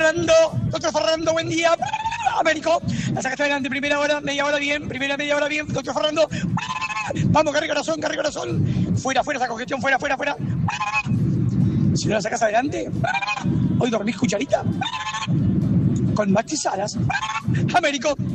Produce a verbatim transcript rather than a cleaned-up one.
Fernando, doctor Fernando, buen día. Américo, la sacaste adelante, primera hora, media hora bien, primera media hora bien, doctor Fernando. Vamos, carre corazón, carre corazón. Fuera, fuera esa congestión, fuera, fuera, fuera. Si no la sacas adelante, hoy dormís cucharita con Maxi Salas. Américo.